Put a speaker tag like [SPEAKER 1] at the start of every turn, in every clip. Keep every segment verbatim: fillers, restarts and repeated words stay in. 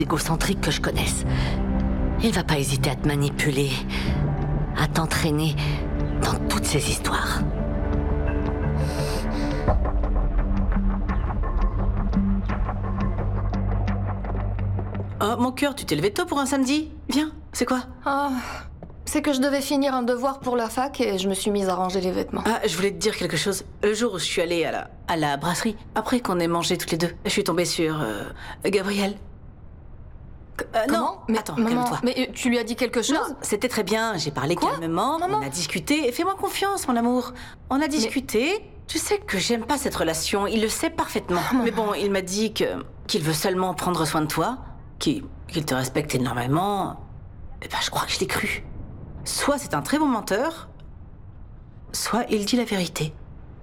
[SPEAKER 1] égocentrique que je connaisse. Il va pas hésiter à te manipuler, à t'entraîner dans toutes ces histoires.
[SPEAKER 2] Oh, mon cœur, tu t'es levé tôt pour un samedi? Viens, c'est quoi?
[SPEAKER 3] Ah, c'est que je devais finir un devoir pour la fac et je me suis mise à ranger les vêtements.
[SPEAKER 2] Ah, je voulais te dire quelque chose. Le jour où je suis allée à la, à la brasserie, après qu'on ait mangé toutes les deux, je suis tombée sur... Euh, Gabriel. Euh, non,
[SPEAKER 3] Comment? Mais,
[SPEAKER 2] attends,
[SPEAKER 3] maman,
[SPEAKER 2] calme-toi.
[SPEAKER 3] mais tu lui as dit quelque chose?
[SPEAKER 2] Non, c'était très bien, j'ai parlé
[SPEAKER 3] Quoi?
[SPEAKER 2] calmement,
[SPEAKER 3] Maman?
[SPEAKER 2] on a discuté, et fais-moi confiance, mon amour. On a discuté, mais... tu sais que j'aime pas cette relation, il le sait parfaitement.
[SPEAKER 3] Oh,
[SPEAKER 2] mais bon, il m'a dit que qu'il veut seulement prendre soin de toi, qu'il qu'il te respecte énormément. Et ben, je crois que je l'ai cru. Soit c'est un très bon menteur, soit il dit la vérité.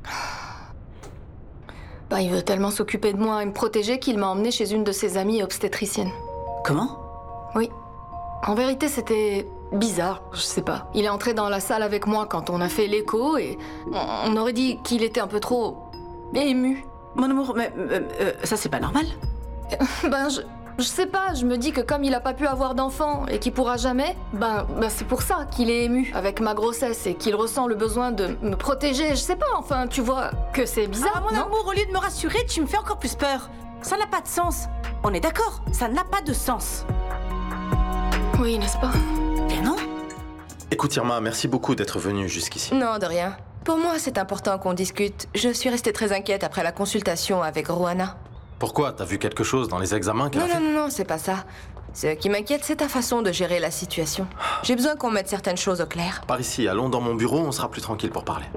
[SPEAKER 3] Bah, il veut tellement s'occuper de moi et me protéger qu'il m'a emmenée chez une de ses amies obstétriciennes.
[SPEAKER 2] Comment?
[SPEAKER 3] Oui. En vérité, c'était bizarre, je sais pas. Il est entré dans la salle avec moi quand on a fait l'écho et on aurait dit qu'il était un peu trop ému.
[SPEAKER 2] Mon amour, mais euh, euh, ça c'est pas normal.
[SPEAKER 3] Ben, je, je sais pas, je me dis que comme il a pas pu avoir d'enfant et qu'il pourra jamais, ben, ben c'est pour ça qu'il est ému avec ma grossesse et qu'il ressent le besoin de me protéger. Je sais pas, enfin, tu vois que c'est bizarre,
[SPEAKER 2] Ah, mon
[SPEAKER 3] non?
[SPEAKER 2] amour, au lieu de me rassurer, tu me fais encore plus peur. Ça n'a pas de sens. On est d'accord, ça n'a pas de sens.
[SPEAKER 3] Oui, n'est-ce pas?
[SPEAKER 2] Bien non?
[SPEAKER 4] Écoute Irma, merci beaucoup d'être venue jusqu'ici.
[SPEAKER 5] Non, de rien. Pour moi, c'est important qu'on discute. Je suis restée très inquiète après la consultation avec Rohanna.
[SPEAKER 4] Pourquoi? T'as vu quelque chose dans les examens qu'elle
[SPEAKER 5] Non,
[SPEAKER 4] a fait?
[SPEAKER 5] non, non, non, c'est pas ça. Ce qui m'inquiète, c'est ta façon de gérer la situation. J'ai besoin qu'on mette certaines choses au clair.
[SPEAKER 4] Par ici, allons dans mon bureau, on sera plus tranquille pour parler.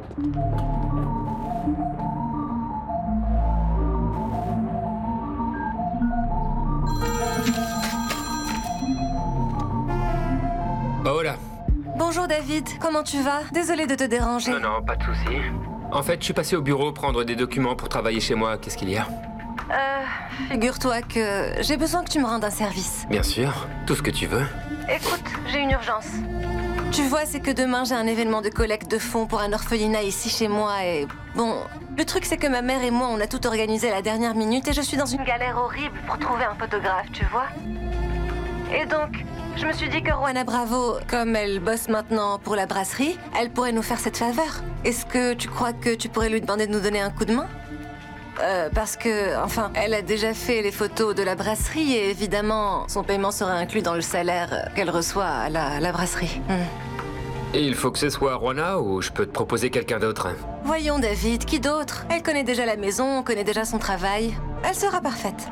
[SPEAKER 6] Oh là.
[SPEAKER 5] Bonjour David, comment tu vas? Désolée de te déranger.
[SPEAKER 6] Non, non, pas de souci. En fait, je suis passé au bureau prendre des documents pour travailler chez moi. Qu'est-ce qu'il y a?
[SPEAKER 5] Euh, figure-toi que j'ai besoin que tu me rendes un service.
[SPEAKER 6] Bien sûr, tout ce que tu veux.
[SPEAKER 5] Écoute, j'ai une urgence. Tu vois, c'est que demain, j'ai un événement de collecte de fonds pour un orphelinat ici chez moi et... Bon, le truc, c'est que ma mère et moi, on a tout organisé à la dernière minute et je suis dans une galère horrible pour trouver un photographe, tu vois. Et donc, je me suis dit que Rohanna Bravo, comme elle bosse maintenant pour la brasserie, elle pourrait nous faire cette faveur. Est-ce que tu crois que tu pourrais lui demander de nous donner un coup de main? Euh, parce que, enfin, elle a déjà fait les photos de la brasserie et évidemment, son paiement sera inclus dans le salaire qu'elle reçoit à la, à la brasserie. Hmm.
[SPEAKER 6] Et il faut que ce soit Rohanna ou je peux te proposer quelqu'un d'autre?
[SPEAKER 5] Voyons, David, qui d'autre? Elle connaît déjà la maison, on connaît déjà son travail. Elle sera parfaite.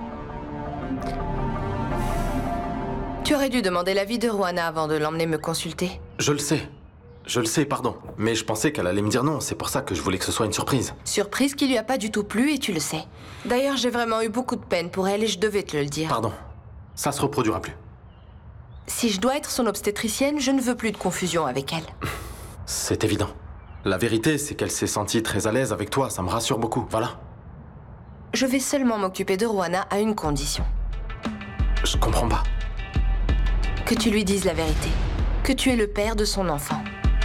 [SPEAKER 5] Tu aurais dû demander l'avis de Rohanna avant de l'emmener me consulter.
[SPEAKER 4] Je le sais. Je le sais, pardon. Mais je pensais qu'elle allait me dire non, c'est pour ça que je voulais que ce soit une surprise.
[SPEAKER 5] Surprise qui lui a pas du tout plu et tu le sais. D'ailleurs, j'ai vraiment eu beaucoup de peine pour elle et je devais te le dire.
[SPEAKER 4] Pardon. Ça se reproduira plus.
[SPEAKER 5] Si je dois être son obstétricienne, je ne veux plus de confusion avec elle.
[SPEAKER 4] C'est évident. La vérité, c'est qu'elle s'est sentie très à l'aise avec toi, ça me rassure beaucoup, voilà.
[SPEAKER 5] Je vais seulement m'occuper de Rohanna à une condition.
[SPEAKER 4] Je comprends pas.
[SPEAKER 5] Que tu lui dises la vérité. Que tu es le père de son enfant.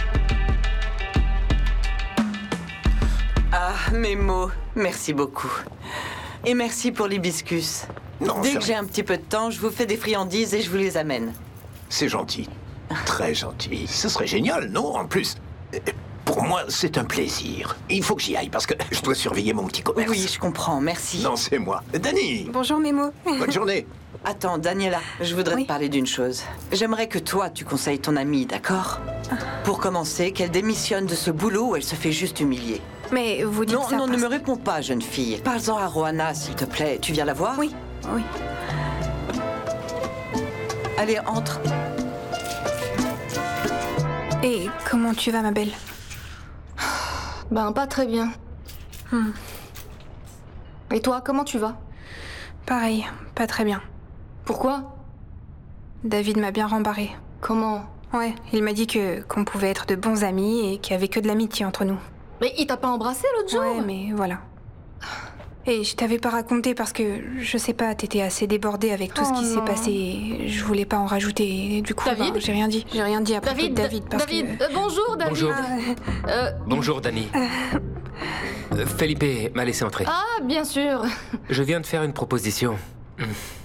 [SPEAKER 7] Ah, mes mots, merci beaucoup. Et merci pour l'hibiscus.
[SPEAKER 8] Non,
[SPEAKER 7] Dès
[SPEAKER 8] c'est
[SPEAKER 7] que j'ai
[SPEAKER 8] rien.
[SPEAKER 7] un petit peu de temps, je vous fais des friandises et je vous les amène.
[SPEAKER 8] C'est gentil. Très gentil. Ce serait génial, non? En plus, euh, pour moi, c'est un plaisir. Il faut que j'y aille parce que je dois surveiller mon petit commerce.
[SPEAKER 7] Oui, je comprends, merci.
[SPEAKER 8] Non, c'est moi. Dani,
[SPEAKER 9] Bonjour Mémo.
[SPEAKER 8] bonne journée.
[SPEAKER 7] Attends, Daniela, je voudrais
[SPEAKER 9] Oui.
[SPEAKER 7] te parler d'une chose. J'aimerais que toi, tu conseilles ton amie, d'accord? Pour commencer, qu'elle démissionne de ce boulot où elle se fait juste humilier.
[SPEAKER 9] Mais vous dites
[SPEAKER 7] Non,
[SPEAKER 9] ça
[SPEAKER 7] non, ne
[SPEAKER 9] parce-
[SPEAKER 7] me réponds pas, jeune fille. Parle-en à Rohanna, s'il te plaît. Tu viens la voir?
[SPEAKER 9] Oui, oui.
[SPEAKER 7] Allez, entre.
[SPEAKER 9] Et comment tu vas, ma belle?
[SPEAKER 3] Ben, pas très bien.
[SPEAKER 9] Hmm.
[SPEAKER 3] Et toi, comment tu vas?
[SPEAKER 9] Pareil, pas très bien.
[SPEAKER 3] Pourquoi?
[SPEAKER 9] David m'a bien rembarré.
[SPEAKER 3] Comment?
[SPEAKER 9] Ouais, il m'a dit que qu'on pouvait être de bons amis et qu'il y avait que de l'amitié entre nous.
[SPEAKER 3] Mais il t'a pas embrassé l'autre jour?
[SPEAKER 9] Ouais, mais voilà. Et je t'avais pas raconté parce que, je sais pas, t'étais assez débordée avec tout
[SPEAKER 3] Oh
[SPEAKER 9] ce qui s'est
[SPEAKER 3] non.
[SPEAKER 9] passé. Et je voulais pas en rajouter. Et du coup,
[SPEAKER 3] David
[SPEAKER 9] ben, j'ai rien dit. J'ai rien dit à propos
[SPEAKER 3] David,
[SPEAKER 9] de David parce
[SPEAKER 3] David,
[SPEAKER 9] que...
[SPEAKER 3] euh, bonjour David.
[SPEAKER 6] Bonjour.
[SPEAKER 3] Euh,
[SPEAKER 6] Bonjour, Dani. Euh, Felipe m'a laissé entrer.
[SPEAKER 3] ah, bien sûr.
[SPEAKER 6] Je viens de faire une proposition. Hmm.